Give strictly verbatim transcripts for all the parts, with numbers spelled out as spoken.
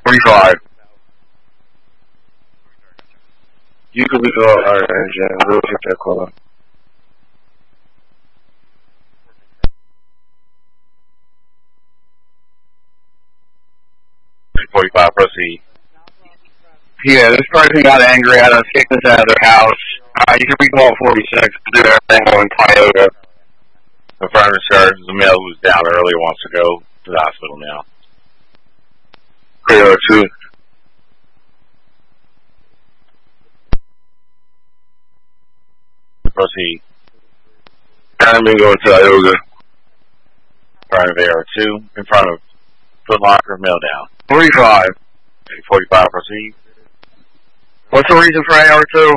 forty-five. You could be going our engine. We'll take that call. forty-five, proceed. Yeah, this person got angry at us, kicked us out of their house. Uh, you can recall forty-six to do everything on Toyota. Affirmative, sir. The male who was down earlier wants to go to the hospital now. Clear two. Proceed. I'm going to go to Tioga. Affirmative, A R two. In front of Foot Locker, male down. forty-five. forty-five, proceed. What's the reason for A R two?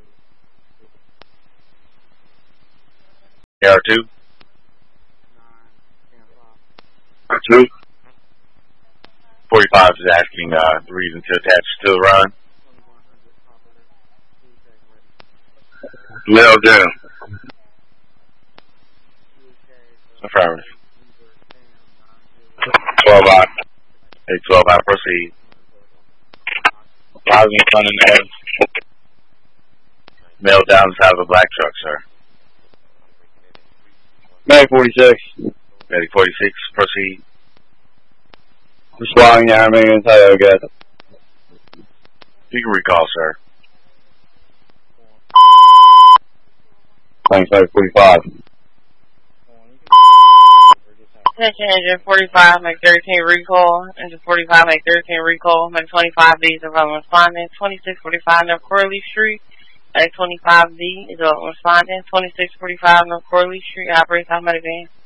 A R two. Two. forty-five is asking uh, the reason to attach to the run. Male down. Affirmative. twelve I. A twelve, I proceed. Rising front and edge. Male down inside of a black truck, sir. May forty-six. Ready, forty-six, proceed. Just flying down me in Tioga. You can recall, sir. Thanks, May forty-five. Attention, engine forty-five, make thirteen recall. Engine forty-five, make thirteen recall. Make twenty-five D is available responding. twenty-six forty-five North Corley Street. Make twenty-five D is available responding. twenty-six forty-five North Corley Street. Operates automatic van.